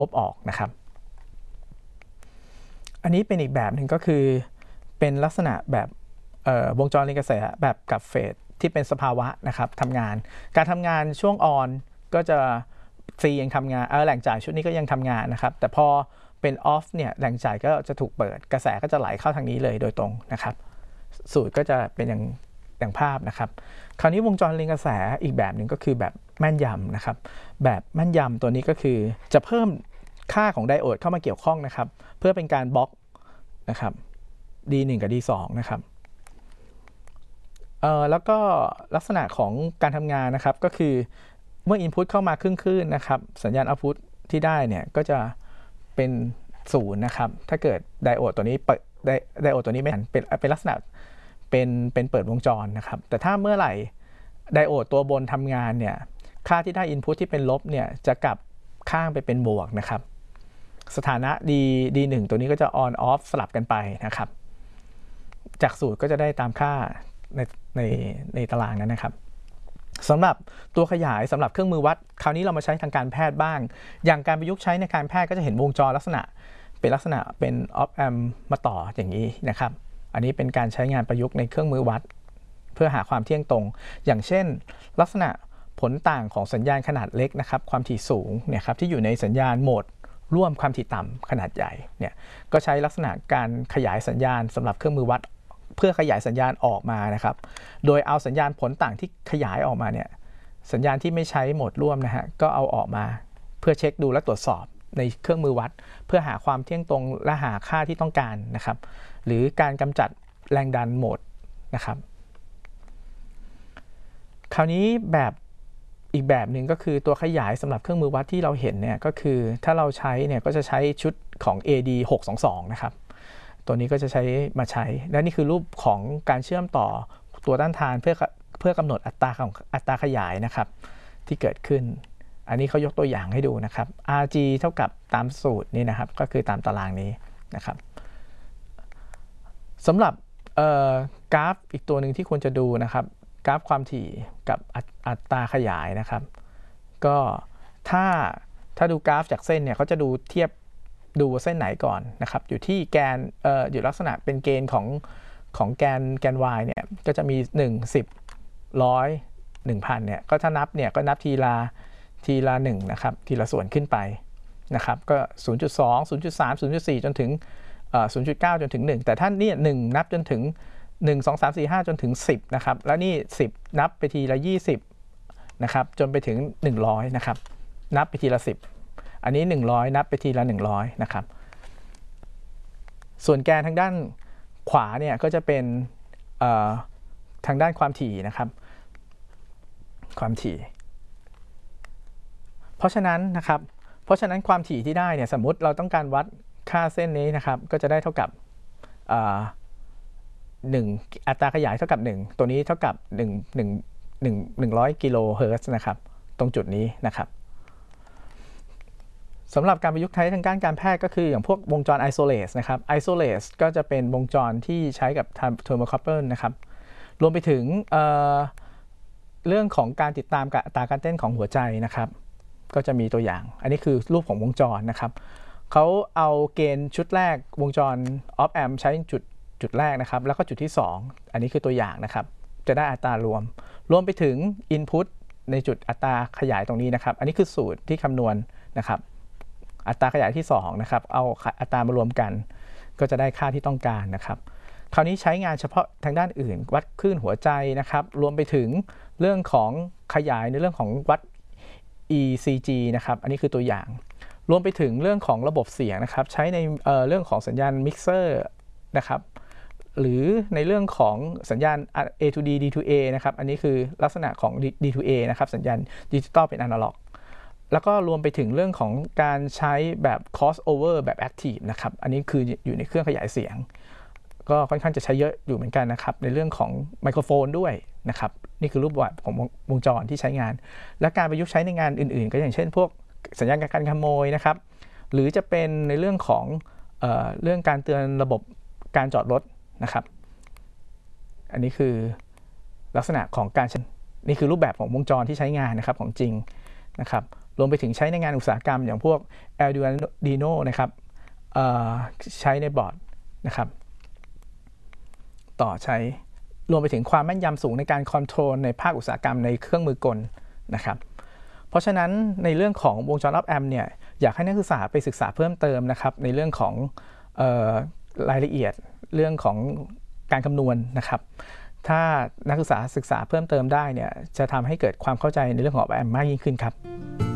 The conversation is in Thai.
ลบออกนะครับอันนี้เป็นอีกแบบหนึ่งก็คือเป็นลักษณะแบบวงจรเรียนกระแสแบบกับเฟสที่เป็นสภาวะนะครับทำงานการทำงานช่วงออนก็จะCยังทำงานแหล่งจ่ายชุดนี้ก็ยังทำงานนะครับแต่พอเป็นออฟเนี่ยแหล่งจ่ายก็จะถูกเปิดกระแสก็จะไหลเข้าทางนี้เลยโดยตรงนะครับสูตรก็จะเป็นอย่างภาพนะครับคราวนี้วงจรเรียนกระแสอีกแบบหนึ่งก็คือแบบแม่นยำนะครับแบบแม่นยำตัวนี้ก็คือจะเพิ่มค่าของไดโอดเข้ามาเกี่ยวข้องนะครับเพื่อเป็นการบล็อกนะครับ D1 กับ D2 นะครับแล้วก็ลักษณะของการทำงานนะครับก็คือเมื่อ Input เข้ามาครึ่งนะครับสัญญาณ Output ที่ได้เนี่ยก็จะเป็น0นะครับถ้าเกิดไดโอดตัวนี้เปิดไดโอดตัวนี้ไม่เป็นลักษณะเป็นเปิดวงจรนะครับแต่ถ้าเมื่อไหร่ไดโอดตัวบนทำงานเนี่ยค่าที่ได้ Input ที่เป็นลบเนี่ยจะกลับข้างไปเป็นบวกนะครับสถานะ D1 ตัวนี้ก็จะ on off สลับกันไปนะครับจากสูตรก็จะได้ตามค่าในตารางนั้นนะครับสำหรับตัวขยายสำหรับเครื่องมือวัดคราวนี้เรามาใช้ทางการแพทย์บ้างอย่างการประยุกต์ใช้ในการแพทย์ก็จะเห็นวงจรลักษณะเป็นออฟแอมมาต่ออย่างนี้นะครับอันนี้เป็นการใช้งานประยุกต์ในเครื่องมือวัดเพื่อหาความเที่ยงตรงอย่างเช่นลักษณะผลต่างของสัญญาณขนาดเล็กนะครับความถี่สูงเนี่ยครับที่อยู่ในสัญญาณโหมดร่วมความถี่ต่ำขนาดใหญ่เนี่ยก็ใช้ลักษณะการขยายสัญญาณสำหรับเครื่องมือวัดเพื่อขยายสัญญาณออกมานะครับโดยเอาสัญญาณผลต่างที่ขยายออกมาเนี่ยสัญญาณที่ไม่ใช้โหมดร่วมนะฮะก็เอาออกมาเพื่อเช็คดูและตรวจสอบในเครื่องมือวัดเพื่อหาความเที่ยงตรงและหาค่าที่ต้องการนะครับหรือการกำจัดแรงดันโหมดนะครับคราวนี้แบบอีกแบบหนึ่งก็คือตัวขยายสำหรับเครื่องมือวัดที่เราเห็นเนี่ยก็คือถ้าเราใช้เนี่ยก็จะใช้ชุดของ AD 622นะครับตัวนี้ก็จะใช้มาใช้และนี่คือรูปของการเชื่อมต่อตัวต้านทานเพื่อกำหนดอัตราขยายนะครับที่เกิดขึ้นอันนี้เขายกตัวอย่างให้ดูนะครับ RG เท่ากับตามสูตรนี่นะครับก็คือตามตารางนี้นะครับสำหรับกราฟอีกตัวหนึ่งที่ควรจะดูนะครับกราฟความถี่กับอัตราขยายนะครับก็ถ้าดูกราฟจากเส้นเนี่ยเขาจะดูเทียบดูเส้นไหนก่อนนะครับอยู่ที่แกนอยู่ลักษณะเป็นเกณฑ์ของแกน y เนี่ยก็จะมี1 10 100 1,000เนี่ยก็ถ้านับเนี่ยก็นับทีละ1นะครับทีละส่วนขึ้นไปนะครับก็ 0.2 0.3 0.4 จนถึง0.9 จนถึง1แต่ถ้าเนี่ย1นับจนถึง1 2 3 4 5จนถึง10นะครับแล้วนี่10นับไปทีละ20นะครับจนไปถึง100นะครับนับไปทีละ10อันนี้100นับไปทีละ100นะครับส่วนแกนทางด้านขวาเนี่ยก็จะเป็นทางด้านความถี่นะครับความถี่เพราะฉะนั้นความถี่ที่ได้เนี่ยสมมุติเราต้องการวัดค่าเส้นนี้นะครับก็จะได้เท่ากับ1อัตราขยายเท่ากับ1ตัวนี้เท่ากับ100 กิโลเฮิรตซ์นะครับตรงจุดนี้นะครับสำหรับการประยุกต์ใช้ทางการแพทย์ก็คืออย่างพวกวงจร isolate นะครับ isolate ก็จะเป็นวงจรที่ใช้กับ thermocouple นะครับรวมไปถึงเรื่องของการติดตามอัตราการเต้นของหัวใจนะครับก็จะมีตัวอย่างอันนี้คือรูปของวงจรนะครับเขาเอาเกณฑ์ชุดแรกวงจร op amp ใช้จุดแรกนะครับแล้วก็จุดที่2อันนี้คือตัวอย่างนะครับจะได้อัตรารวมไปถึง input ในจุดอัตราขยายตรงนี้นะครับอันนี้คือสูตรที่คำนวณนะครับอัตราขยายที่2นะครับเอาอัตรามารวมกันก็จะได้ค่าที่ต้องการนะครับคราวนี้ใช้งานเฉพาะทางด้านอื่นวัดคลื่นหัวใจนะครับรวมไปถึงเรื่องของขยายในเรื่องของวัด ECG นะครับอันนี้คือตัวอย่างรวมไปถึงเรื่องของระบบเสียงนะครับใช้ในเรื่องของสัญญาณมิกเซอร์นะครับหรือในเรื่องของสัญญาณ A to D D to A นะครับอันนี้คือลักษณะของ D to A นะครับสัญญาณดิจิตอลเป็นอนาล็อกแล้วก็รวมไปถึงเรื่องของการใช้แบบ crossover แบบ active นะครับอันนี้คืออยู่ในเครื่องขยายเสียงก็ค่อนข้างจะใช้เยอะอยู่เหมือนกันนะครับในเรื่องของไมโครโฟนด้วยนะครับนี่คือรูปแบบของวงจรที่ใช้งานและการประยุกต์ใช้ในงานอื่นๆก็อย่างเช่นพวกสัญญาณการขโมยนะครับหรือจะเป็นในเรื่องของเรื่องการเตือนระบบการจอดรถนะครับอันนี้คือลักษณะของการนี่คือรูปแบบของวงจรที่ใช้งานนะครับของจริงนะครับรวมไปถึงใช้ในงานอุตสาหกรรมอย่างพวก Arduino นะครับใช้ในบอร์ดนะครับต่อใช้รวมไปถึงความแม่นยำสูงในการคอนโทรลในภาคอุตสาหกรรมในเครื่องมือกลนะครับเพราะฉะนั้นในเรื่องของวงจร op amp เนี่ยอยากให้นักศึกษาไปศึกษาเพิ่มเติมนะครับในเรื่องของรายละเอียดเรื่องของการคำนวณนะครับถ้านักศึกษาเพิ่มเติมได้เนี่ยจะทำให้เกิดความเข้าใจในเรื่องของ op amp มากยิ่งขึ้นครับ